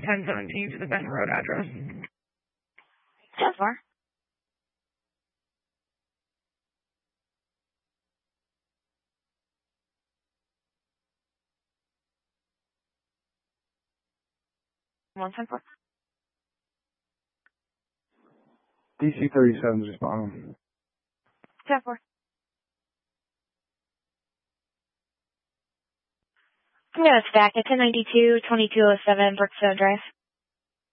1017 to the Benton Road address. 10-4. One 10-4. DC 37 is responding. 10-4. I'm going to stack at 1092, 2207 Brookstone Drive.